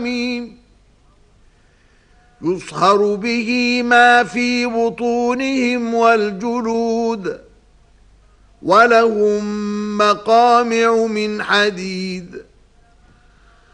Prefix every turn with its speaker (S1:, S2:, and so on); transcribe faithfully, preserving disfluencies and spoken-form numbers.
S1: يصهر به ما في بطونهم والجلود ولهم مقامع من حديد